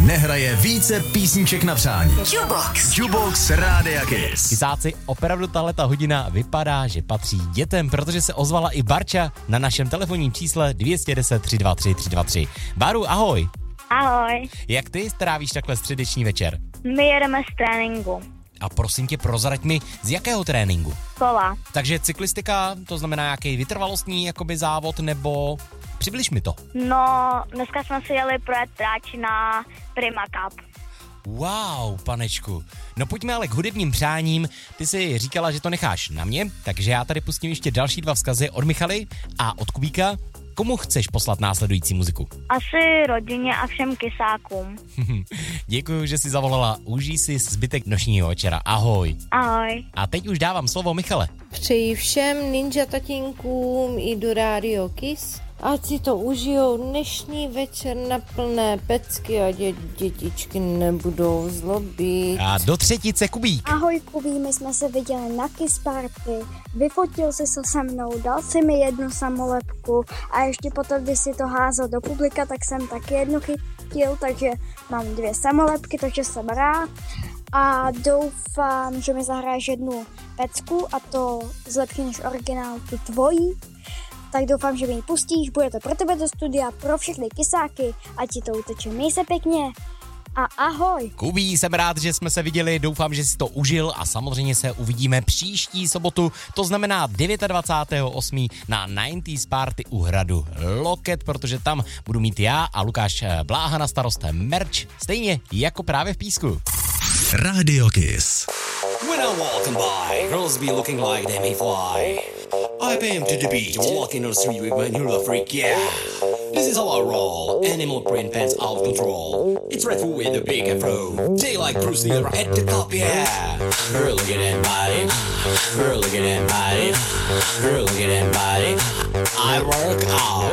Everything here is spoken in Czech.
nehraje více písniček na přání. Jukebox Rádia Kiss. Kysáci, opravdu tahleta hodina vypadá, že patří dětem, protože se ozvala i Barča na našem telefonním čísle 210 323 323. Baru, ahoj. Ahoj. Jak ty strávíš takhle středeční večer? My jedeme z tréninku. A prosím tě, prozrať mi, z jakého tréninku? Kola. Takže cyklistika, to znamená nějaký vytrvalostní jakoby závod, nebo přibliž mi to. No, dneska jsme si jeli projet tráč na Prima Cup. Wow, panečku. No pojďme ale k hudebním přáním. Ty jsi říkala, že to necháš na mě, takže já tady pustím ještě další 2 vzkazy od Michaly a od Kubíka. Komu chceš poslat následující muziku? Asi rodině a všem kysákům. Děkuji, že jsi zavolala. Užij si zbytek dnešního večera. Ahoj. Ahoj. A teď už dávám slovo Michale. Přeji všem ninja tatínkům i do Radio Kiss, ať si to užijou dnešní večer na plné pecky a dětičky nebudou zlobit. A do třetice Kubík. Ahoj Kubí, my jsme se viděli na Kiss Party, vyfotil jsi se se mnou, dal si mi jednu samolepku a ještě potom, když si to házel do publika, tak jsem taky jednu chytil, takže mám 2 samolepky, takže jsem rád a doufám, že mi zahraješ jednu pecku a to zlepší než originál, tu tvojí. Tak doufám, že mi ji pustíš, bude to pro tebe do studia, pro všechny kysáky, ať ti to uteče. Měj se pěkně a ahoj. Kubí, jsem rád, že jsme se viděli, doufám, že si to užil a samozřejmě se uvidíme příští sobotu, to znamená 29.8. na 90s Party u Hradu Loket, protože tam budu mít já a Lukáš Bláha na starost merch, stejně jako právě v Písku. Radio Kiss. When I'm walking by, girls be looking like they may fly. I bam to the beat, walking on the street with my new freak, yeah. This is how I roll, animal print pants out of control. It's Red Food with a big afro. They like Bruce Lee right at the top, yeah. Girl, look at that body. Girl, look at that body. Girl, look at that body. I work out.